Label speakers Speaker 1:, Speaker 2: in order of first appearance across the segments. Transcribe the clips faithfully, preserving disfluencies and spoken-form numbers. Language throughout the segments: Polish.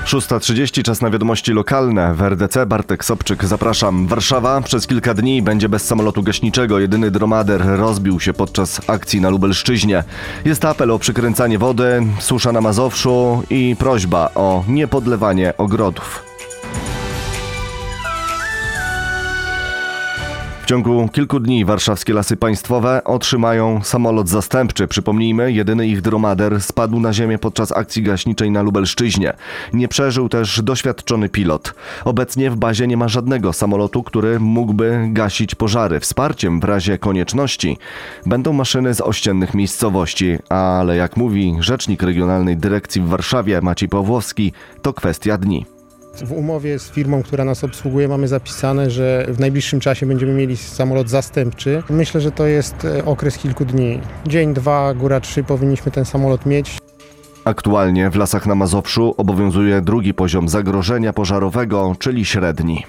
Speaker 1: szósta trzydzieści, czas na wiadomości lokalne. W R D C Bartek Sobczyk, zapraszam. Warszawa przez kilka dni będzie bez samolotu gaśniczego. Jedyny dromader rozbił się podczas akcji na Lubelszczyźnie. Jest apel o przykręcanie wody, susza na Mazowszu i prośba o niepodlewanie ogrodów. W ciągu kilku dni warszawskie Lasy Państwowe otrzymają samolot zastępczy. Przypomnijmy, jedyny ich dromader spadł na ziemię podczas akcji gaśniczej na Lubelszczyźnie. Nie przeżył też doświadczony pilot. Obecnie w bazie nie ma żadnego samolotu, który mógłby gasić pożary. Wsparciem w razie konieczności będą maszyny z ościennych miejscowości, ale jak mówi rzecznik Regionalnej Dyrekcji w Warszawie Maciej Pawłowski, to kwestia dni.
Speaker 2: W umowie z firmą, która nas obsługuje, mamy zapisane, że w najbliższym czasie będziemy mieli samolot zastępczy. Myślę, że to jest okres kilku dni. Dzień, dwa, góra trzy powinniśmy ten samolot mieć.
Speaker 1: Aktualnie w Lasach na Mazowszu obowiązuje drugi poziom zagrożenia pożarowego, czyli średni.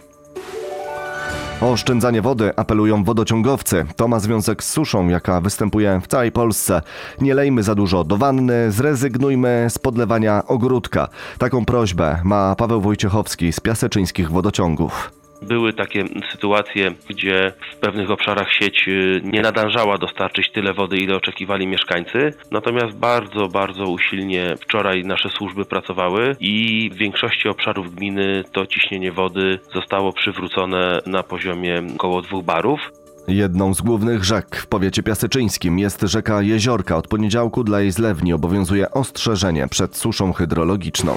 Speaker 1: O oszczędzanie wody apelują wodociągowcy. To ma związek z suszą, jaka występuje w całej Polsce. Nie lejmy za dużo do wanny, zrezygnujmy z podlewania ogródka. Taką prośbę ma Paweł Wojciechowski z Piaseczyńskich Wodociągów.
Speaker 3: Były takie sytuacje, gdzie w pewnych obszarach sieć nie nadążała dostarczyć tyle wody, ile oczekiwali mieszkańcy. Natomiast bardzo, bardzo usilnie wczoraj nasze służby pracowały i w większości obszarów gminy to ciśnienie wody zostało przywrócone na poziomie około dwóch barów.
Speaker 1: Jedną z głównych rzek w powiecie piaseczyńskim jest rzeka Jeziorka. Od poniedziałku dla jej zlewni obowiązuje ostrzeżenie przed suszą hydrologiczną.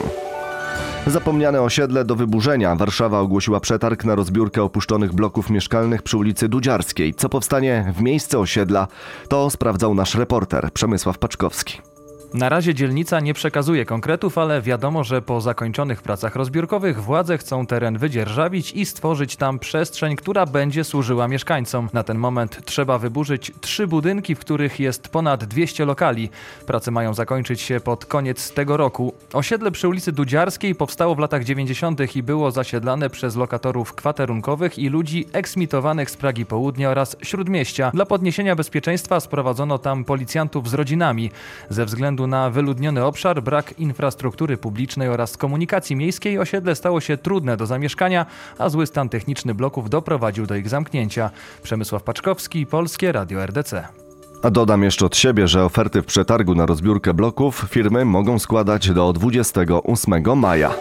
Speaker 1: Zapomniane osiedle do wyburzenia. Warszawa ogłosiła przetarg na rozbiórkę opuszczonych bloków mieszkalnych przy ulicy Dudziarskiej. Co powstanie w miejsce osiedla, to sprawdzał nasz reporter Przemysław Paczkowski.
Speaker 4: Na razie dzielnica nie przekazuje konkretów, ale wiadomo, że po zakończonych pracach rozbiórkowych władze chcą teren wydzierżawić i stworzyć tam przestrzeń, która będzie służyła mieszkańcom. Na ten moment trzeba wyburzyć trzy budynki, w których jest ponad dwieście lokali. Prace mają zakończyć się pod koniec tego roku. Osiedle przy ulicy Dudziarskiej powstało w latach dziewięćdziesiątych i było zasiedlane przez lokatorów kwaterunkowych i ludzi eksmitowanych z Pragi Południa oraz Śródmieścia. Dla podniesienia bezpieczeństwa sprowadzono tam policjantów z rodzinami. Ze względu na wyludniony obszar, brak infrastruktury publicznej oraz komunikacji miejskiej osiedle stało się trudne do zamieszkania, a zły stan techniczny bloków doprowadził do ich zamknięcia. Przemysław Paczkowski, Polskie Radio R D C.
Speaker 1: A dodam jeszcze od siebie, że oferty w przetargu na rozbiórkę bloków firmy mogą składać do dwudziestego ósmego maja.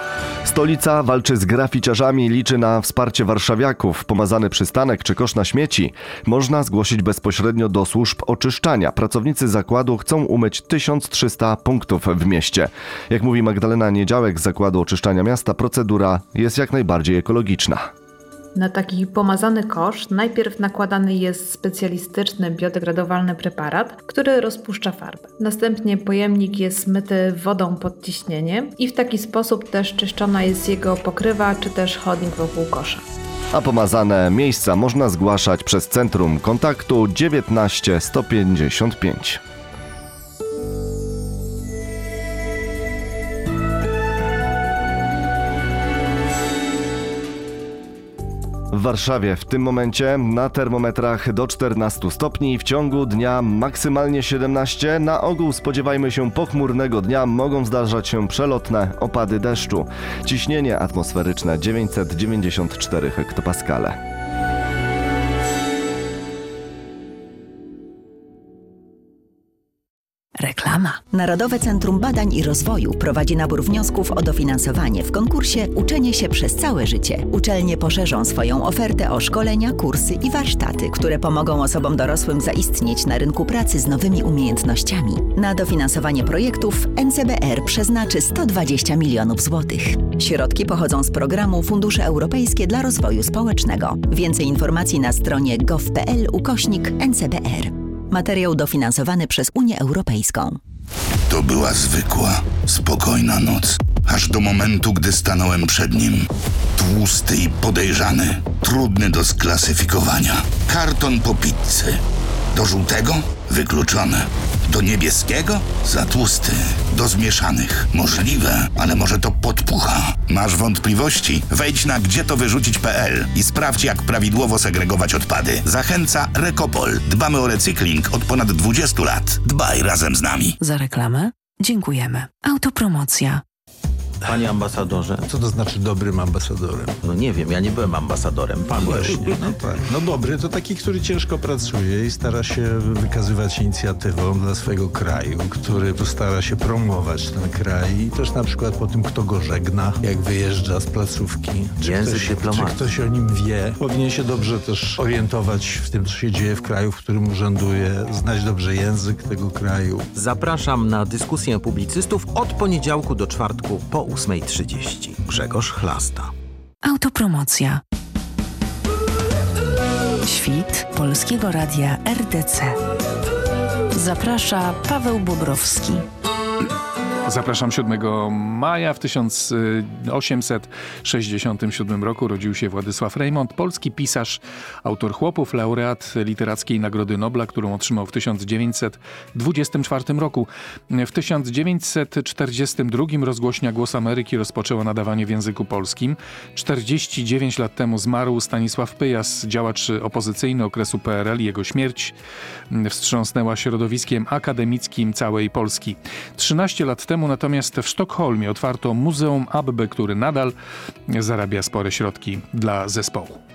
Speaker 1: Stolica walczy z graficiarzami i liczy na wsparcie warszawiaków. Pomazany przystanek czy kosz na śmieci można zgłosić bezpośrednio do służb oczyszczania. Pracownicy zakładu chcą umyć tysiąc trzysta punktów w mieście. Jak mówi Magdalena Niedziałek z Zakładu Oczyszczania Miasta, procedura jest jak najbardziej ekologiczna.
Speaker 5: Na taki pomazany kosz najpierw nakładany jest specjalistyczny biodegradowalny preparat, który rozpuszcza farbę. Następnie pojemnik jest myty wodą pod ciśnieniem i w taki sposób też czyszczona jest jego pokrywa czy też chodnik wokół kosza.
Speaker 1: A pomazane miejsca można zgłaszać przez Centrum Kontaktu dziewiętnaście sto pięćdziesiąt pięć. W Warszawie w tym momencie na termometrach do czternastu stopni, w ciągu dnia maksymalnie siedemnaście. Na ogół spodziewajmy się pochmurnego dnia, mogą zdarzać się przelotne opady deszczu. Ciśnienie atmosferyczne dziewięćset dziewięćdziesiąt cztery hektopaskale.
Speaker 6: Reklama. Narodowe Centrum Badań i Rozwoju prowadzi nabór wniosków o dofinansowanie w konkursie Uczenie się przez całe życie. Uczelnie poszerzą swoją ofertę o szkolenia, kursy i warsztaty, które pomogą osobom dorosłym zaistnieć na rynku pracy z nowymi umiejętnościami. Na dofinansowanie projektów N C B R przeznaczy sto dwadzieścia milionów złotych. Środki pochodzą z programu Fundusze Europejskie dla Rozwoju Społecznego. Więcej informacji na stronie gov.pl ukośnik N C B R. Materiał dofinansowany przez Unię Europejską.
Speaker 7: To była zwykła, spokojna noc. Aż do momentu, gdy stanąłem przed nim. Tłusty i podejrzany. Trudny do sklasyfikowania. Karton po pizzy. Do żółtego? Wykluczone. Do niebieskiego? Za tłusty. Do zmieszanych? Możliwe, ale może to podpucha. Masz wątpliwości? Wejdź na gdzie to wyrzucić kropka p l i sprawdź, jak prawidłowo segregować odpady. Zachęca Rekopol. Dbamy o recykling od ponad dwudziestu lat. Dbaj razem z nami.
Speaker 8: Za reklamę dziękujemy. Autopromocja. Panie ambasadorze.
Speaker 9: Co to znaczy dobrym ambasadorem?
Speaker 8: No nie wiem, ja nie byłem ambasadorem. Pan
Speaker 9: Właśnie,
Speaker 8: był.
Speaker 9: no tak. No dobry to taki, który ciężko pracuje i stara się wykazywać inicjatywą dla swojego kraju, który stara się promować ten kraj i też na przykład po tym, kto go żegna, jak wyjeżdża z placówki. Czy
Speaker 8: Język
Speaker 9: ktoś,
Speaker 8: dyplomacji.
Speaker 9: Czy ktoś o nim wie. Powinien się dobrze też orientować w tym, co się dzieje w kraju, w którym urzęduje, znać dobrze język tego kraju.
Speaker 8: Zapraszam na dyskusję publicystów od poniedziałku do czwartku po ósmej trzydzieści. Grzegorz Chlasta.
Speaker 10: Autopromocja. Świt Polskiego Radia R D C. Zaprasza Paweł Bobrowski.
Speaker 11: Zapraszam siódmego maja w tysiąc osiemset sześćdziesiątym siódmym roku urodził się Władysław Reymont, polski pisarz, autor Chłopów, laureat Literackiej Nagrody Nobla, którą otrzymał w tysiąc dziewięćset dwudziestym czwartym roku. W tysiąc dziewięćset czterdziestym drugim rozgłośnia Głos Ameryki rozpoczęła nadawanie w języku polskim. czterdzieści dziewięć lat temu zmarł Stanisław Pyjas, działacz opozycyjny okresu P R L. Jego śmierć wstrząsnęła środowiskiem akademickim całej Polski. trzynaście lat temu natomiast w Sztokholmie otwarto Muzeum Abbe, który nadal zarabia spore środki dla zespołu.